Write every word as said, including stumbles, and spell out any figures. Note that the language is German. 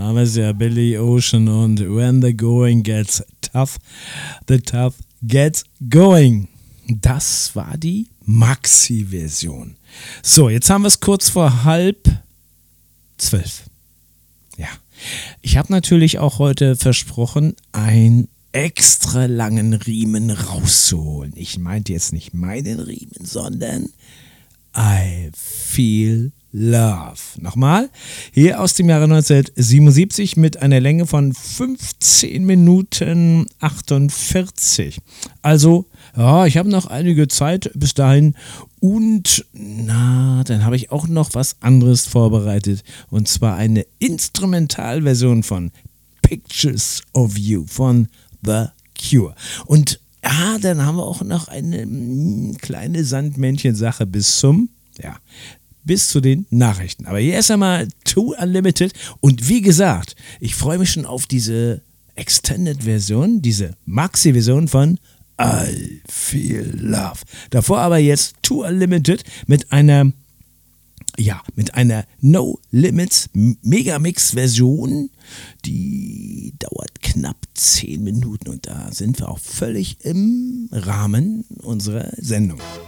haben wir es ja, Billy Ocean und When the Going Gets Tough, the Tough Gets Going. Das war die Maxi-Version. So, jetzt haben wir es kurz vor halb zwölf. Ja, ich habe natürlich auch heute versprochen, ein extra langen Riemen rauszuholen. Ich meinte jetzt nicht meinen Riemen, sondern I Feel Love. Nochmal, hier aus dem Jahre neunzehnhundertsiebenundsiebzig mit einer Länge von fünfzehn Minuten achtundvierzig. Also, ja, ich habe noch einige Zeit bis dahin und na, dann habe ich auch noch was anderes vorbereitet und zwar eine Instrumentalversion von Pictures of You von The Cure. Und ja, dann haben wir auch noch eine mh, kleine Sandmännchen-Sache bis zum, ja, bis zu den Nachrichten. Aber hier erst einmal Too Unlimited und wie gesagt, ich freue mich schon auf diese Extended-Version, diese Maxi-Version von I Feel Love. Davor aber jetzt Too Unlimited mit einer Ja, mit einer No Limits Megamix-Version, die dauert knapp zehn Minuten und da sind wir auch völlig im Rahmen unserer Sendung.